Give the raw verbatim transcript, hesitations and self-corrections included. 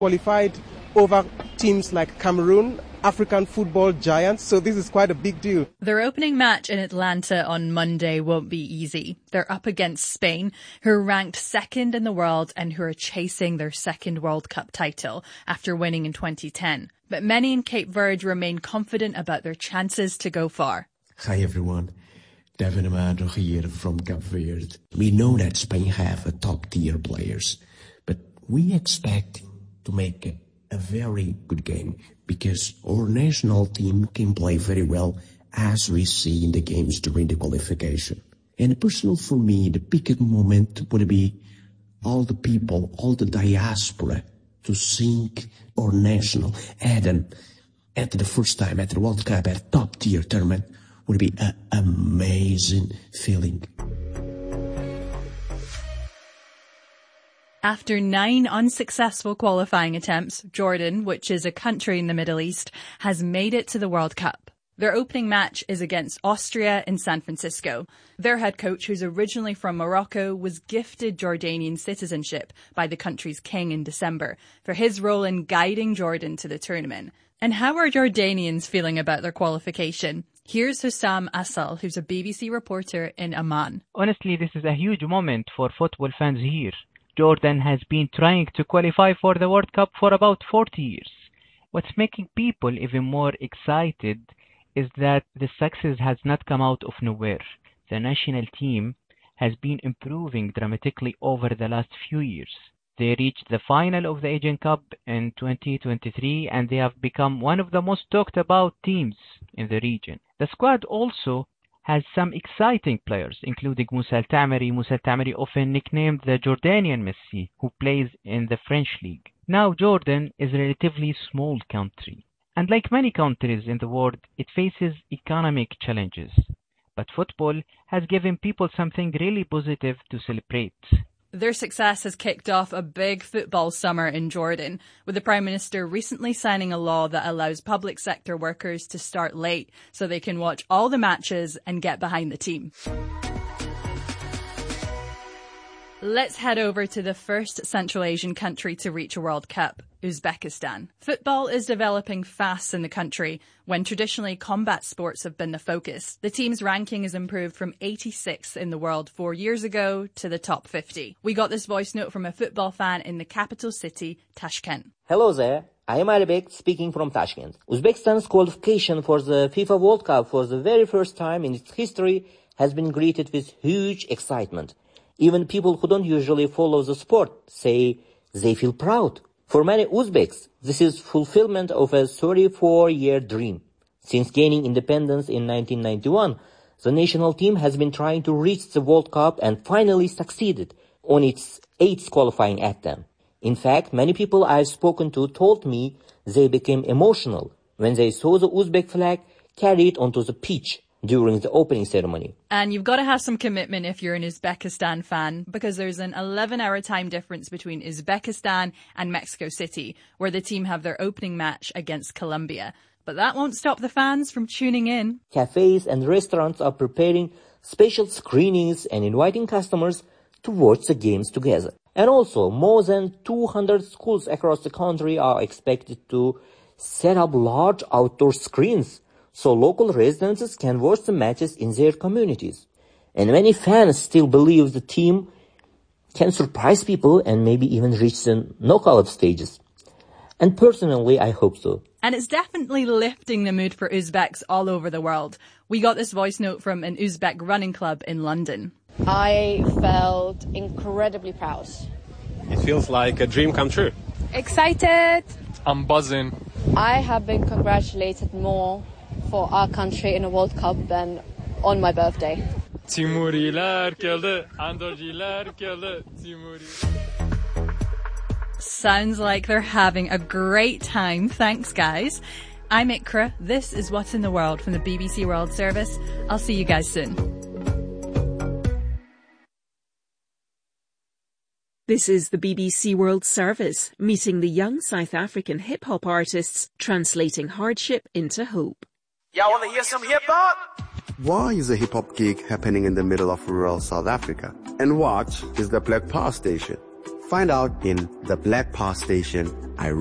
qualified over teams like Cameroon, African football giants, so this is quite a big deal. Their opening match in Atlanta on Monday won't be easy. They're up against Spain, who are ranked second in the world and who are chasing their second World Cup title after winning in twenty ten. But many in Cape Verde remain confident about their chances to go far. Hi everyone, Devin Amado here from Cape Verde. We know that Spain have a top-tier players, but we expect to make a, a very good game because our national team can play very well as we see in the games during the qualification. And personal for me, the biggest moment would be all the people, all the diaspora to sing our national anthem at the first time at the World Cup at a top-tier tournament would be an amazing feeling. After nine unsuccessful qualifying attempts, Jordan, which is a country in the Middle East, has made it to the World Cup. Their opening match is against Austria in San Francisco. Their head coach, who's originally from Morocco, was gifted Jordanian citizenship by the country's king in December for his role in guiding Jordan to the tournament. And how are Jordanians feeling about their qualification? Here's Hussam Asal, who's a B B C reporter in Amman. Honestly, this is a huge moment for football fans here. Jordan has been trying to qualify for the World Cup for about forty years. What's making people even more excited is that the success has not come out of nowhere. The national team has been improving dramatically over the last few years. They reached the final of the Asian Cup in twenty twenty-three and they have become one of the most talked about teams in the region. The squad also has some exciting players, including Moussa Al-Tamari. Moussa Al-Tamari, often nicknamed the Jordanian Messi, who plays in the French league. Now, Jordan is a relatively small country, and like many countries in the world, it faces economic challenges. But football has given people something really positive to celebrate. Their success has kicked off a big football summer in Jordan, with the Prime Minister recently signing a law that allows public sector workers to start late so they can watch all the matches and get behind the team. Let's head over to the first Central Asian country to reach a World Cup, Uzbekistan. Football is developing fast in the country, when traditionally combat sports have been the focus. The team's ranking has improved from eighty-sixth in the world four years ago to the top fifty. We got this voice note from a football fan in the capital city, Tashkent. Hello there, I am Alibek speaking from Tashkent. Uzbekistan's qualification for the FIFA World Cup for the very first time in its history has been greeted with huge excitement. Even people who don't usually follow the sport say they feel proud. For many Uzbeks, this is fulfillment of a thirty-four-year dream. Since gaining independence in nineteen ninety-one, the national team has been trying to reach the World Cup and finally succeeded on its eighth qualifying attempt. In fact, many people I've spoken to told me they became emotional when they saw the Uzbek flag carried onto the pitch during the opening ceremony. And you've got to have some commitment if you're an Uzbekistan fan, because there's an eleven-hour time difference between Uzbekistan and Mexico City, where the team have their opening match against Colombia. But that won't stop the fans from tuning in. Cafes and restaurants are preparing special screenings and inviting customers to watch the games together. And also, more than two hundred schools across the country are expected to set up large outdoor screens so local residents can watch the matches in their communities. And many fans still believe the team can surprise people and maybe even reach the knockout stages. And personally, I hope so. And it's definitely lifting the mood for Uzbeks all over the world. We got this voice note from an Uzbek running club in London. I felt incredibly proud. It feels like a dream come true. Excited. I'm buzzing. I have been congratulated more for our country in a World Cup than on my birthday. Timuriler geldi, Andorciler geldi, Timuri. Sounds like they're having a great time. Thanks, guys. I'm Ikra. This is What's in the World from the B B C World Service. I'll see you guys soon. This is the B B C World Service, meeting the young South African hip-hop artists, translating hardship into hope. Y'all want to hear some hip-hop? Why is a hip-hop gig happening in the middle of rural South Africa? And what is the Black Power Station? Find out in the Black Power Station. I